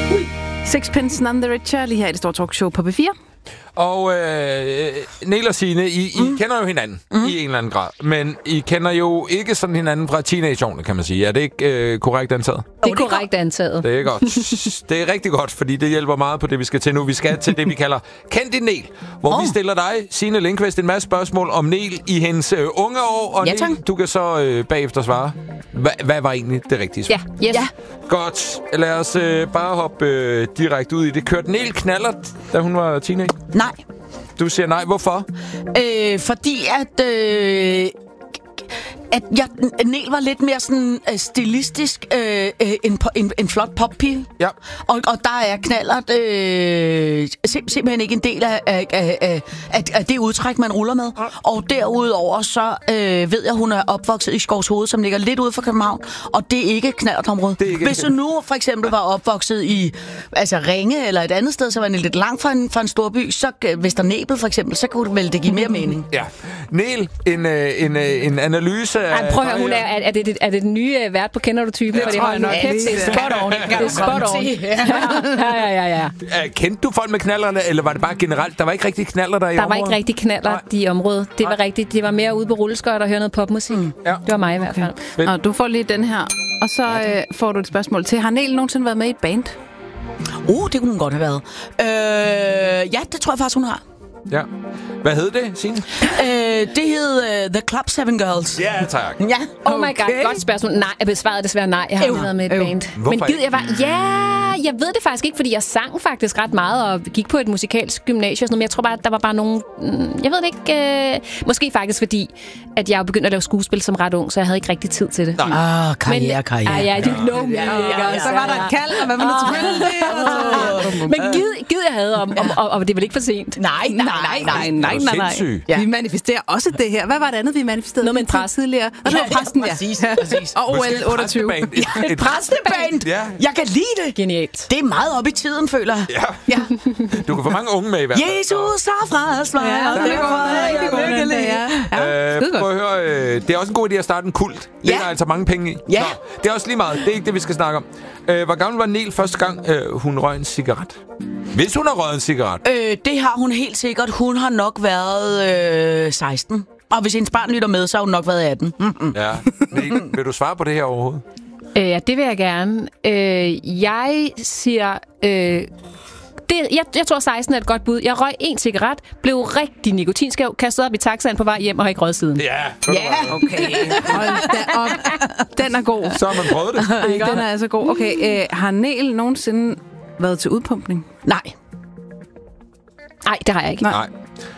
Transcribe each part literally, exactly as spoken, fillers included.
Sixpence None the Richer, lige her i det store talkshow på B fire. Og øh, Niel og Signe, I, I mm. kender jo hinanden mm. i en eller anden grad. Men I kender jo ikke sådan hinanden fra teenageårene, kan man sige. Er det ikke øh, korrekt antaget? Det er korrekt antaget. Det er godt. Det er rigtig godt, fordi det hjælper meget på det, vi skal til nu. Vi skal til det, vi kalder Kend din Niel, hvor oh. vi stiller dig, Signe Lindqvist, en masse spørgsmål om Niel i hendes øh, unge år. Og ja, Niel, du kan så øh, bagefter svare. Hva, hvad var egentlig det rigtige svar? Ja, yes. ja. Godt. Lad os øh, bare hoppe øh, direkte ud i det. Kørte Niel knallert, da hun var teenager? Nej. Du siger nej. Hvorfor? Øh, fordi at... Øh at jeg, Niel var lidt mere sådan uh, stilistisk øh, en, en, en flot poppige. Ja. Og, og der er knallert øh, sim, simpelthen ikke en del af, af, af, af, af det udtræk, man ruller med. Ja. Og derudover så øh, ved jeg, hun er opvokset i Skovshoved, som ligger lidt ude for København. Og det er ikke knallertområdet. Hvis hun nu for eksempel var opvokset i altså Ringe eller et andet sted, så var den lidt langt fra en, fra en storby, så Vesternæbel for eksempel, så kunne det vel det give mere mening. Ja. Niel, en, en, en analyse. Ej, prøv at høre, hun er, er, er, det, er det den nye uh, vært på Kender du typen? Ja, tror jeg nok. Kæft, det er spot on. Det er spot on. Ja, ja, ja, ja. Kendte du folk med knallerne, eller var det bare generelt? Der var ikke rigtig knaller der i Der området? var ikke rigtig knaller i området. Det var rigtigt. Det var mere ude på rulleskøjt og høre noget popmusik. Mm. Ja. Det var mig i hvert fald. Okay. Nå, du får lige den her, og så øh, får du et spørgsmål til. Har Niel nogensinde været med i et band? Uh, det kunne hun godt have været. Øh, ja, det tror jeg faktisk, hun har. Ja. Hvad hed det, Signe? Øh, det hed uh, The Club Seven Girls. Ja, tak. Ja. Oh my god, godt spørgsmål. Nej, jeg besvarede desværre nej. Jeg har ikke været med et band. Hvorfor Men gid jeg var... Ja, jeg ved det faktisk ikke, fordi jeg sang faktisk ret meget og gik på et musikalsk gymnasie. Men jeg tror bare, at der var bare nogle... Jeg ved det ikke... Øh, måske faktisk fordi, at jeg begyndte at lave skuespil som ret ung, så jeg havde ikke rigtig tid til det. Ah, karriere, karriere. Ah, ja, you know me. Ja, ja, ja. Så var der et kald, og hvad var nu tilfældigt? Men gid, gid jeg havde, om, om, og, og det er vel ikke for sent? Nej, nej, nej, nej, nej, nej, nej. Ja. Vi manifesterer også det her. Hvad var det andet, vi manifesterede? Noget med en præst tidligere. Og det var præsten, ja. Præcis, præcis. Og O L otteogtyve. Et præsteband. Ja. Jeg kan lide det. Genialt. Det er meget op i tiden, føler jeg. Ja. Ja. Du kan få mange unge med i hvert fald. Jesus har frelst mig, og det var rigtig lykkelig. Prøv at høre, øh, det er også en god idé at starte en kult. Det ja. er der altså mange penge i. Ja. Nå, det er også lige meget. Det er ikke det, vi skal snakke om. Øh, hvor gammel var Niel første gang, øh, hun røg en cigaret? Hvis hun har røget en cigaret? Øh, det har hun helt sikkert. Hun har nok været øh, seksten. Og hvis hendes barn lytter med, så har hun nok været atten. Mm-hmm. Ja. Niel, vil du svare på det her overhovedet? Øh, ja, det vil jeg gerne. Øh, jeg siger... Øh, det, jeg, jeg tror, seksten er et godt bud. Jeg røg en cigaret, blev rigtig nikotinskæv, kastet op i taxaen på vej hjem og har ikke røget siden. Ja, ja. Okay. Hold da op. Den er god. Så har man prøvet det. Den er altså god. Okay, øh, har Niel nogensinde været til udpumpning? Nej. Nej, det har jeg ikke. Nej.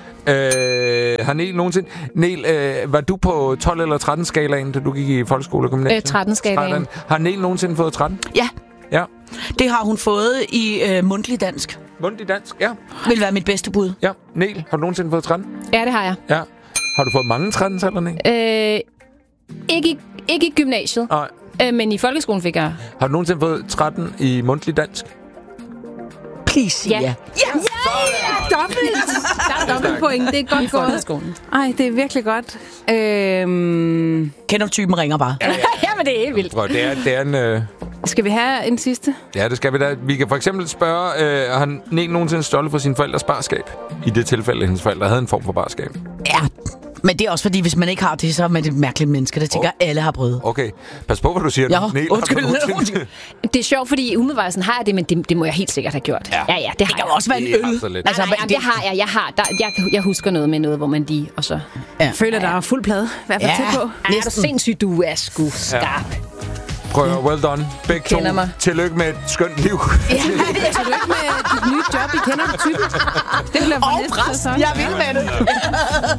Øh, har Niel nogensinde... Niel, øh, var du på tolv eller tretten skalaen, da du gik i folkeskole og gymnasiet? Øh, tretten skalaen. Har Niel nogensinde fået tretten? Ja. Ja. Det har hun fået i øh, mundtlig dansk. Mundtlig dansk, ja. Vil være mit bedste bud. Ja. Niel, har du nogensinde fået tretten? Ja, det har jeg. Ja. Har du fået mange tretten-taller, Niel? Øh, ikke, i, ikke i gymnasiet. Nej. Øh, men i folkeskolen fik jeg... Har du nogensinde fået tretten i mundtlig dansk? Please, ja. Ja. Ja, ja, ja, dobbelt. Der er dobbelt point. Det er godt gået. Ej, det er virkelig godt. Øhm... Kender typen ringer bare. Ja, ja. Ja, men det er helt vildt. Prøv, det er, det er en... Øh... Skal vi have en sidste? Ja, det skal vi da. Vi kan for eksempel spørge, øh, har Niel nogensinde stjålet for sine forældres barskab? I det tilfælde, at hendes forældre havde en form for barskab. Ja, men det er også fordi, hvis man ikke har det, så er man et mærkeligt menneske, der tænker, oh. alle har brød. Okay, pas på, hvad du siger. Ja, Niel, undskyld. undskyld. Det er sjovt, fordi umiddelbart sådan har jeg det, men det, det må jeg helt sikkert have gjort. Ja, ja, ja det har det kan jeg. også være en øl. Altså, nej, nej, jamen, det har jeg. Jeg, har, der, jeg, jeg husker noget med noget, hvor man lige, og så... Ja. Føler, der er fuld plade. Hvad er ja. tæt på? Er du sindssygt, du er sgu skarp. Ja. Prøv at well done. Begge to. Mig. Tillykke med et skønt liv. Ja, tillykke med dit nye job. I kender typen. Det bliver og præst. Jeg vil med det.